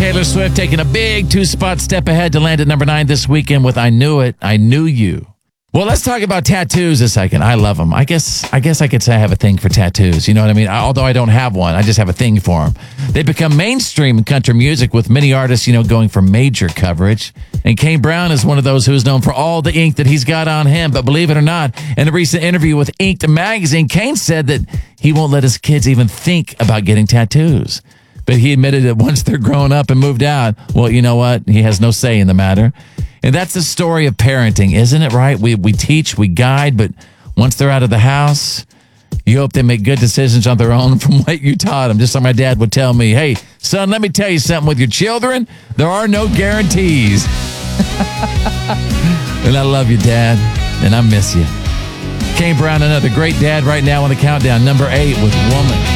Taylor Swift taking a big 2-spot step ahead to land at number 9 this weekend with I Knew It, I Knew You. Well, let's talk about tattoos a second. I love them. I guess I could say I have a thing for tattoos. You know what I mean? Although I don't have one, I just have a thing for them. They become mainstream in country music with many artists, going for major coverage. And Kane Brown is one of those who's known for all the ink that he's got on him. But believe it or not, in a recent interview with Inked magazine, Kane said that he won't let his kids even think about getting tattoos. But he admitted that once they're grown up and moved out, well, you know what? He has no say in the matter. And that's the story of parenting, isn't it, right? We teach, we guide, but once they're out of the house, you hope they make good decisions on their own from what you taught them. Just like my dad would tell me, hey, son, let me tell you something. With your children, there are no guarantees. And I love you, Dad, and I miss you. Kane Brown, another great dad right now on the countdown. Number 8 with Woman.